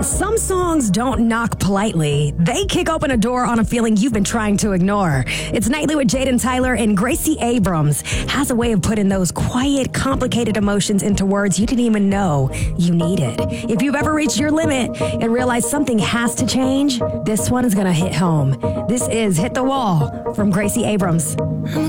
Some songs don't knock politely. They kick open a door on a feeling you've been trying to ignore. It's Nightly with Jaden Tyler, and Gracie Abrams has a way of putting those quiet, complicated emotions into words you didn't even know you needed. If you've ever reached your limit and realized something has to change, this one is going to hit home. This is Hit the Wall from Gracie Abrams. I'm